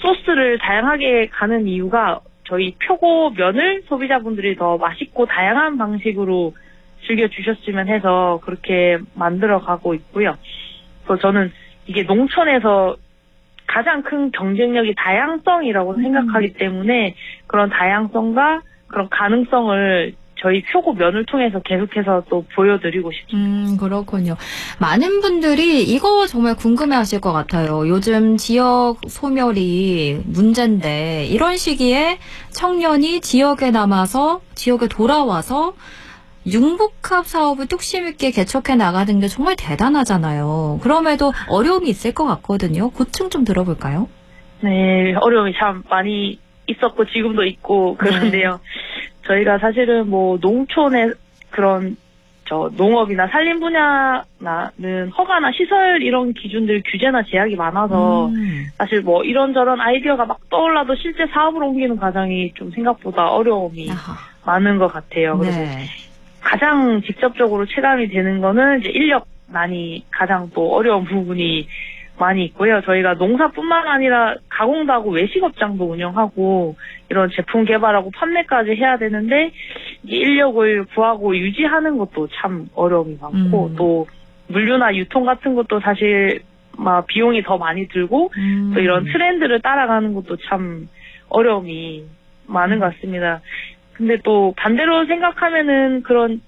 소스를 다양하게 가는 이유가 저희 표고면을 소비자분들이 더 맛있고 다양한 방식으로 즐겨주셨으면 해서 그렇게 만들어가고 있고요. 그래서 저는 이게 농촌에서 가장 큰 경쟁력이 다양성이라고 생각하기 때문에 그런 다양성과 그런 가능성을 저희 표고면을 통해서 계속해서 또 보여드리고 싶습니다. 그렇군요. 많은 분들이 이거 정말 궁금해하실 것 같아요. 요즘 지역 소멸이 문제인데 이런 시기에 청년이 지역에 남아서 지역에 돌아와서 융복합 사업을 뚝심 있게 개척해 나가는 게 정말 대단하잖아요. 그럼에도 어려움이 있을 것 같거든요. 고충 좀 들어볼까요? 네, 어려움이 참 많이 있었고 지금도 있고 그런데요. 저희가 사실은 뭐 농촌의 그런 농업이나 산림 분야는 허가나 시설 이런 기준들 규제나 제약이 많아서 사실 뭐 이런저런 아이디어가 막 떠올라도 실제 사업으로 옮기는 과정이 좀 생각보다 어려움이 많은 것 같아요. 그래서 가장 직접적으로 체감이 되는 거는 이제 인력난이 가장 또 어려운 부분이 많이 있고요. 저희가 농사뿐만 아니라 가공도 하고 외식업장도 운영하고 이런 제품 개발하고 판매까지 해야 되는데 인력을 구하고 유지하는 것도 참 어려움이 많고 또 물류나 유통 같은 것도 사실 막 비용이 더 많이 들고 또 이런 트렌드를 따라가는 것도 참 어려움이 많은 것 같습니다. 근데 또 반대로 생각하면은 그런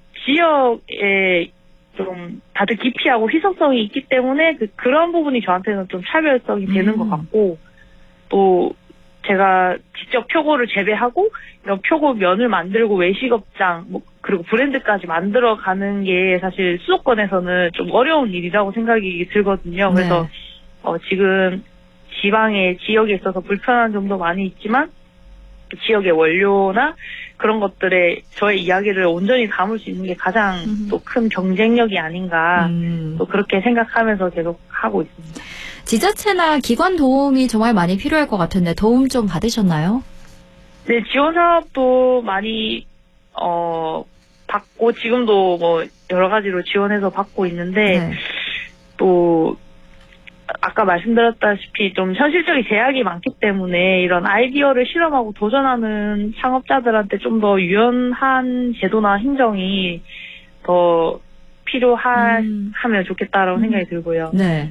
지역에 좀 다들 기피하고 희소성이 있기 때문에 그런 부분이 저한테는 좀 차별성이 되는 것 같고 또 제가 직접 표고를 재배하고 이런 표고면을 만들고 외식업장 그리고 브랜드까지 만들어가는 게 사실 수도권에서는 좀 어려운 일이라고 생각이 들거든요. 그래서 지금 지역에 있어서 불편한 점도 많이 있지만 지역의 원료나 그런 것들에 저의 이야기를 온전히 담을 수 있는 게 가장 또 큰 경쟁력이 아닌가 또 그렇게 생각하면서 계속 하고 있습니다. 지자체나 기관 도움이 정말 많이 필요할 것 같은데 도움 좀 받으셨나요? 네, 지원 사업도 많이 받고 지금도 뭐 여러 가지로 지원해서 받고 있는데 또 아까 말씀드렸다시피 좀 현실적인 제약이 많기 때문에 이런 아이디어를 실험하고 도전하는 창업자들한테 좀 더 유연한 제도나 행정이 더 필요하면 좋겠다라고 생각이 들고요. 네.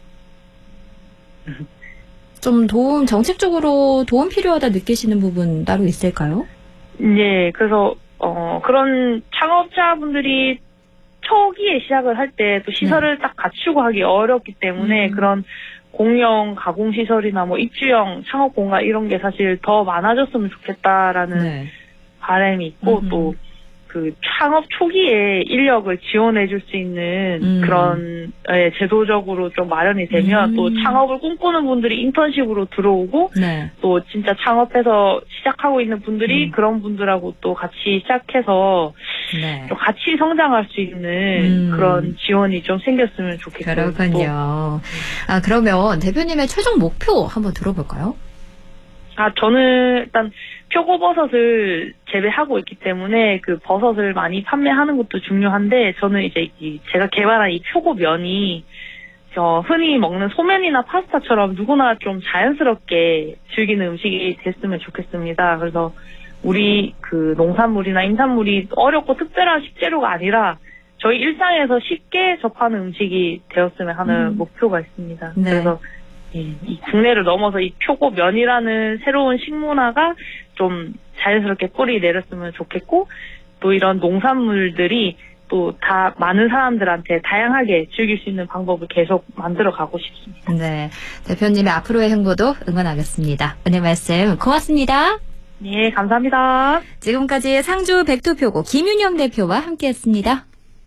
좀 정책적으로 도움 필요하다 느끼시는 부분 따로 있을까요? 네, 그래서 그런 창업자분들이 초기에 시작을 할 때 또 시설을 딱 갖추고 하기 어렵기 때문에 그런 공영 가공시설이나 뭐 입주형 창업 공간 이런 게 사실 더 많아졌으면 좋겠다라는 바람이 있고 또 그 창업 초기에 인력을 지원해 줄 수 있는 그런 제도적으로 좀 마련이 되면 또 창업을 꿈꾸는 분들이 인턴십으로 들어오고 또 진짜 창업해서 시작하고 있는 분들이 그런 분들하고 또 같이 시작해서 또 같이 성장할 수 있는 그런 지원이 좀 생겼으면 좋겠고요. 그렇군요. 그러면 대표님의 최종 목표 한번 들어볼까요? 저는 일단 표고버섯을 재배하고 있기 때문에 그 버섯을 많이 판매하는 것도 중요한데 저는 이제 제가 개발한 이 표고면이 흔히 먹는 소면이나 파스타처럼 누구나 좀 자연스럽게 즐기는 음식이 됐으면 좋겠습니다. 그래서 우리 그 농산물이나 임산물이 어렵고 특별한 식재료가 아니라 저희 일상에서 쉽게 접하는 음식이 되었으면 하는 목표가 있습니다. 그래서 이 국내를 넘어서 이 표고면이라는 새로운 식문화가 좀 자연스럽게 뿌리 내렸으면 좋겠고 또 이런 농산물들이 또 다 많은 사람들한테 다양하게 즐길 수 있는 방법을 계속 만들어 가고 싶습니다. 네, 대표님의 앞으로의 행보도 응원하겠습니다. 오늘 말씀 고맙습니다. 네, 감사합니다. 지금까지 상주 백두표고 김윤영 대표와 함께했습니다.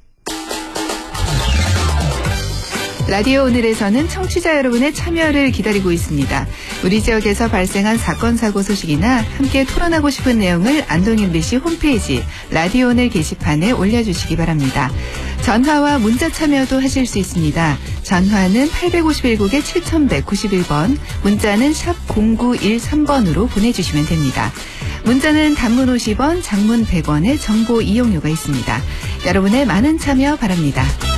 라디오 오늘에서는 청취자 여러분의 참여를 기다리고 있습니다. 우리 지역에서 발생한 사건 사고 소식이나 함께 토론하고 싶은 내용을 안동 MBC 홈페이지 라디오 오늘 게시판에 올려주시기 바랍니다. 전화와 문자 참여도 하실 수 있습니다. 전화는 851국에 7191번, 문자는 샵 0913번으로 보내주시면 됩니다. 문자는 단문 50원, 장문 100원의 정보 이용료가 있습니다. 여러분의 많은 참여 바랍니다.